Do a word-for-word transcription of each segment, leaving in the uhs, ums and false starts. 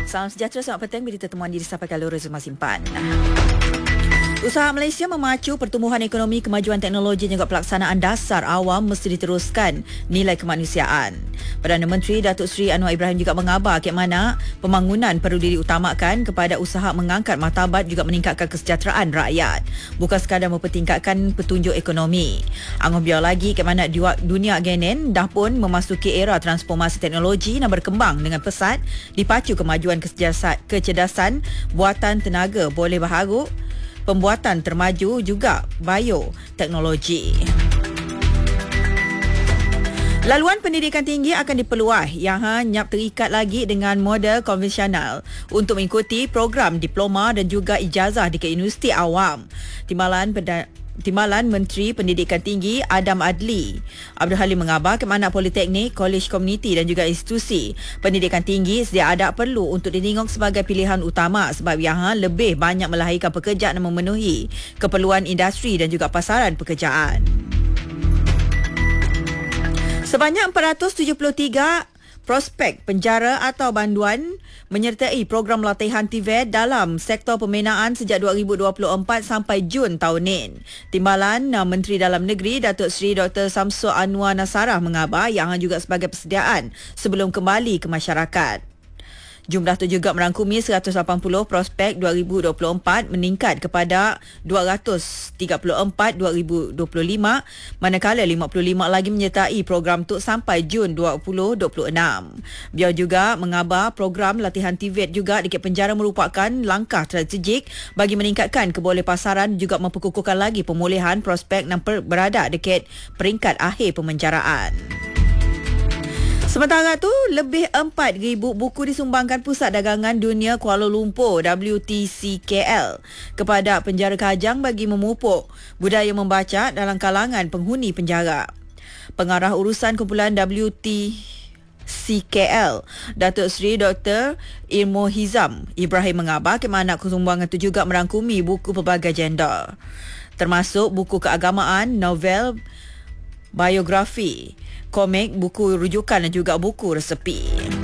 Salam sejahtera, selamat petang. Berita temuan disampaikan oleh Zuma Simpan. Usaha Malaysia memacu pertumbuhan ekonomi, kemajuan teknologi dan juga pelaksanaan dasar awam mesti diteruskan nilai kemanusiaan. Perdana Menteri Datuk Seri Anwar Ibrahim juga mengabar ke mana pembangunan perlu diutamakan kepada usaha mengangkat martabat juga meningkatkan kesejahteraan rakyat, bukan sekadar mempertingkatkan petunjuk ekonomi. Angoh biar lagi ke mana dunia genen dah pun memasuki era transformasi teknologi yang berkembang dengan pesat, dipacu kemajuan kecerdasan buatan tenaga boleh baharu, pembuatan termaju juga bioteknologi. Laluan pendidikan tinggi akan dipeluah yang hanya terikat lagi dengan model konvensional untuk mengikuti program diploma dan juga ijazah dekat universiti awam. Timbalan Perdana Timbalan Menteri Pendidikan Tinggi Adam Adli Abdul Halim mengabar ke mana politeknik, kolej komuniti dan juga institusi pendidikan tinggi sedia ada perlu untuk ditengok sebagai pilihan utama sebab ia lebih banyak melahirkan pekerjaan dan memenuhi keperluan industri dan juga pasaran pekerjaan. Sebanyak empat ratus tujuh puluh tiga prospek penjara atau banduan menyertai program latihan T V E T dalam sektor pembinaan sejak dua ribu dua puluh empat sampai Jun tahun ini. Timbalan Menteri Dalam Negeri Datuk Seri Doktor Samsul Anwar Nasarah mengabar yang juga sebagai persediaan sebelum kembali ke masyarakat. Jumlah itu juga merangkumi seratus lapan puluh prospek dua ribu dua puluh empat meningkat kepada dua ratus tiga puluh empat dua ribu dua puluh lima, manakala lima puluh lima lagi menyertai program itu sampai Jun dua ribu dua puluh enam. Beliau juga mengabar program latihan T V E T juga dekat penjara merupakan langkah strategik bagi meningkatkan keboleh pasaran juga memperkukuhkan lagi pemulihan prospek yang berada dekat peringkat akhir pemenjaraan. Sementara itu, lebih empat ribu buku disumbangkan Pusat Dagangan Dunia Kuala Lumpur W T C K L kepada penjara Kajang bagi memupuk budaya membaca dalam kalangan penghuni penjara. Pengarah urusan kumpulan W T C K L, Datuk Seri Doktor Ilmu Hizam Ibrahim mengabar ke mana sumbangan itu juga merangkumi buku pelbagai gender, termasuk buku keagamaan, novel, biografi, komik, buku rujukan dan juga buku resepi.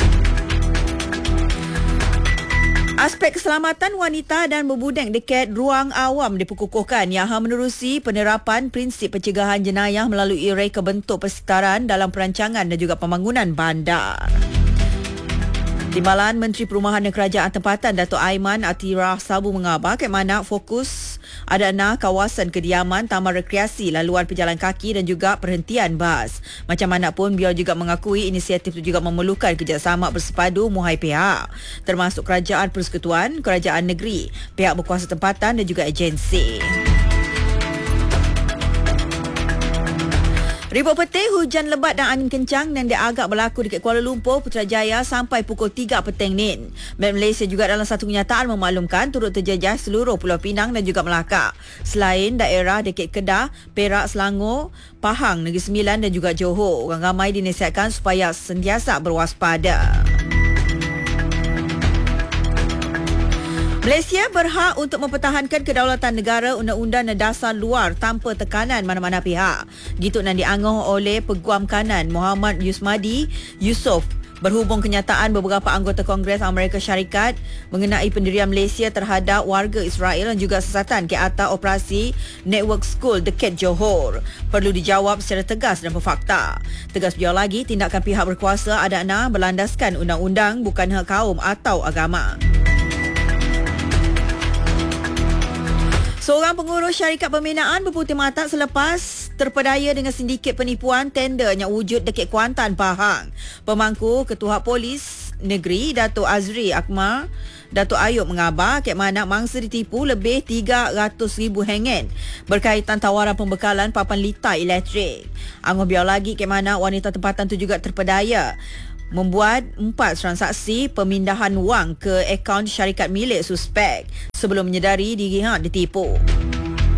Aspek keselamatan wanita dan berbudek dekat ruang awam diperkukuhkan yang menerusi penerapan prinsip pencegahan jenayah melalui reka bentuk persekitaran dalam perancangan dan juga pembangunan bandar. Timbalan Menteri Perumahan dan Kerajaan Tempatan Datuk Aiman Atira Sabu mengabar ke mana fokus adanya kawasan kediaman, taman rekreasi, laluan pejalan kaki dan juga perhentian bas. Macam mana pun beliau juga mengakui inisiatif itu juga memerlukan kerjasama bersepadu muhai pihak, termasuk Kerajaan Persekutuan, Kerajaan Negeri, pihak berkuasa tempatan dan juga agensi. Ribut petir, hujan lebat dan angin kencang yang diagak berlaku dekat Kuala Lumpur, Putrajaya sampai pukul tiga petang ni. Met Malaysia juga dalam satu kenyataan memaklumkan turut terjejah seluruh Pulau Pinang dan juga Melaka. Selain daerah dekat Kedah, Perak, Selangor, Pahang, Negeri Sembilan dan juga Johor. Orang ramai dinasihatkan supaya sentiasa berwaspada. Malaysia berhak untuk mempertahankan kedaulatan negara, undang-undang dan dasar luar tanpa tekanan mana-mana pihak. Gitu yang dianggah oleh Peguam Kanan Muhammad Yusmadi Yusof berhubung kenyataan beberapa anggota Kongres Amerika Syarikat mengenai pendirian Malaysia terhadap warga Israel dan juga sesatan ke atas operasi Network School dekat Johor perlu dijawab secara tegas dan berfakta. Tegas beliau lagi, tindakan pihak berkuasa adakah berlandaskan undang-undang bukan hak kaum atau agama. Seorang pengurus syarikat pembinaan berputih mata selepas terpedaya dengan sindiket penipuan tender yang wujud dekat Kuantan, Pahang. Pemangku Ketua Polis Negeri Datuk Azri Akmal Datuk Ayub mengabar ke mana mangsa ditipu lebih tiga ratus ribu ringgit berkaitan tawaran pembekalan papan litar elektrik. Anggap biar lagi ke mana wanita tempatan itu juga terpedaya membuat empat transaksi pemindahan wang ke akaun syarikat milik suspek sebelum menyedari diri hak ditipu.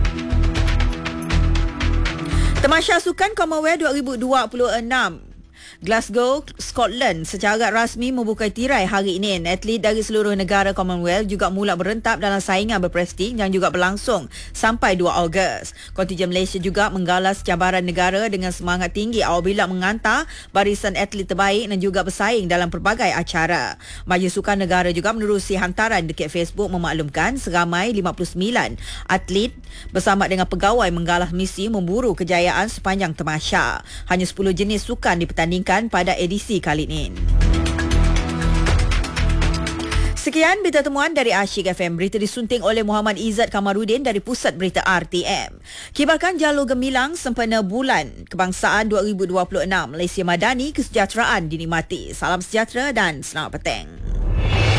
Tamasya Sukan Commonwealth dua ribu dua puluh enam Glasgow, Scotland secara rasmi membuka tirai hari ini. Atlet dari seluruh negara Commonwealth juga mula berentap dalam saingan berprestij yang juga berlangsung sampai dua Ogos. Kontingen Malaysia juga menggalas cabaran negara dengan semangat tinggi apabila mengantar barisan atlet terbaik dan juga bersaing dalam pelbagai acara. Majlis Sukan Negara juga menerusi hantaran dekat Facebook memaklumkan seramai lima puluh sembilan atlet bersama dengan pegawai menggalas misi memburu kejayaan sepanjang tamasya. Hanya sepuluh jenis sukan dipertandingkan pada edisi kali ini. Sekian berita temuan dari Asyik F M. Berita disunting oleh Muhammad Izzat Kamarudin dari Pusat Berita R T M. Kibarkan jalur gemilang sempena Bulan Kebangsaan dua ribu dua puluh enam. Malaysia Madani, kesejahteraan dinikmati. Salam sejahtera dan selamat petang.